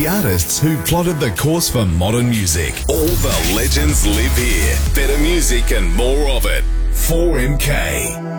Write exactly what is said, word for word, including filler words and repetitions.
The artists who plotted the course for modern music. All the legends live here. Better music and more of it. four M K.